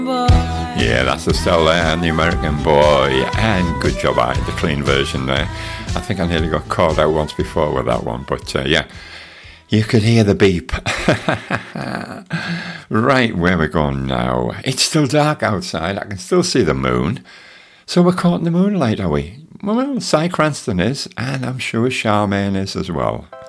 Yeah, that's Estelle there, and the American Boy, and good job, the clean version there. I think I nearly got called out once before with that one, but yeah, you could hear the beep. Right, where we're going now. It's still dark outside, I can still see the moon, so we're caught in the moonlight, are we? Well, Cy Cranston is, and I'm sure Charmaine is as well.